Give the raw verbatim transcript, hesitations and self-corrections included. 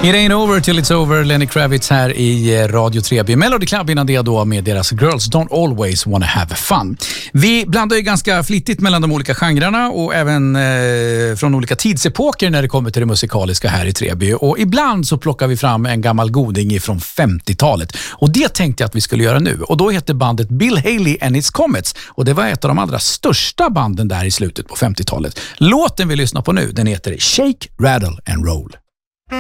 It ain't over till it's over. Lenny Kravitz här i Radio tre B. Melody Club innan det då med deras Girls Don't Always Wanna Have Fun. Vi blandar ju ganska flitigt mellan de olika genrerna och även eh, från olika tidsepoker när det kommer till det musikaliska här i tre B. Och ibland så plockar vi fram en gammal goding från femtiotalet. Och det tänkte jag att vi skulle göra nu. Och då heter bandet Bill Haley and Its Comets. Och det var ett av de allra största banden där i slutet på femtiotalet. Låten vi lyssnar på nu, den heter Shake, Rattle and Roll.